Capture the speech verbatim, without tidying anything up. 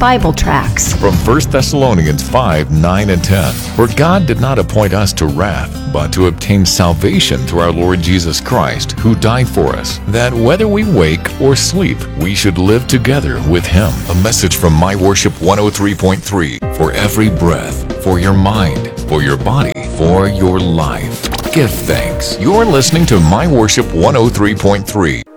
Bible tracts. From First Thessalonians five, nine, and ten. For God did not appoint us to wrath, but to obtain salvation through our Lord Jesus Christ, who died for us, that whether we wake or sleep, we should live together with Him. A message from My Worship one oh three point three. For every breath, for your mind, for your body, for your life. Give thanks. You're listening to My Worship one oh three point three.